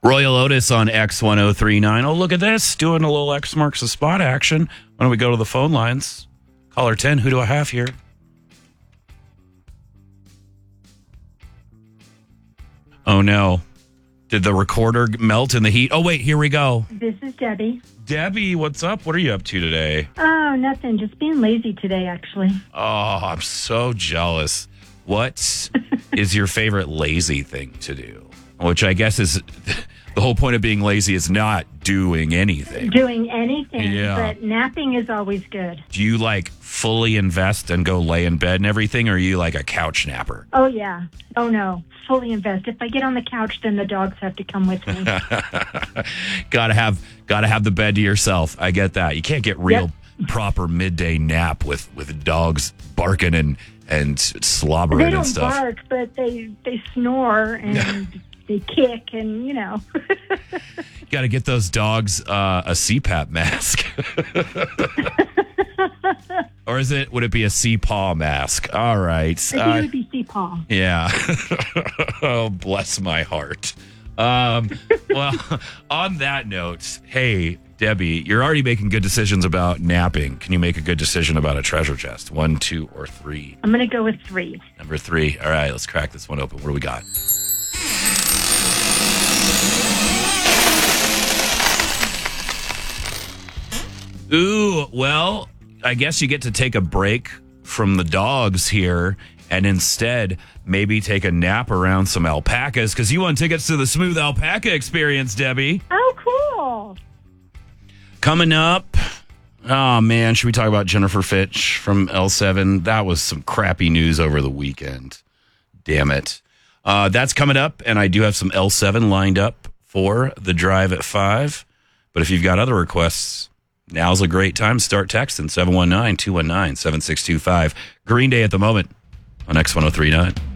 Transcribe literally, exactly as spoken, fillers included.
Royal Otis on X ten thirty-nine. Oh, look at this. Doing a little X marks the spot action. Why don't we go to the phone lines? Caller ten, who do I have here? Oh, no. Did the recorder melt in the heat? Oh, wait, here we go. This is Debbie. Debbie, what's up? What are you up to today? Oh, nothing. Just being lazy today, actually. Oh, I'm so jealous. What is your favorite lazy thing to do? Which I guess is the whole point of being lazy is not doing anything. Doing anything, Yeah. but napping is always good. Do you like fully invest and go lay in bed and everything, or are you like a couch napper? Oh, yeah. Oh, no. Fully invest. If I get on the couch, then the dogs have to come with me. gotta have gotta have the bed to yourself. I get that. You can't get real Yep. proper midday nap with, with dogs barking and, and slobbering They and don't stuff. bark, but they, they snore and they kick and, you know. You got to get those dogs uh, a C PAP mask. Or is it, would it be a C PAW mask? All right. I think Uh, it would be C-Paw. yeah. Oh, bless my heart. Um, well, on that note, hey, Debbie, you're already making good decisions about napping. Can you make a good decision about a treasure chest? One, two, or three? I'm going to go with three. Number three. All right, let's crack this one open. What do we got? Ooh, well, I guess you get to take a break from the dogs here and instead maybe take a nap around some alpacas because you won tickets to the Smooth Alpaca Experience, Debbie. Oh, cool. Coming up, oh man, should we talk about Jennifer Fitch from L seven? That was some crappy news over the weekend. Damn it. Uh, that's coming up, and I do have some L seven lined up for the drive at five. But if you've got other requests, now's a great time to start texting seven one nine, two one nine, seven six two five. Green Day at the moment on X ten thirty-nine.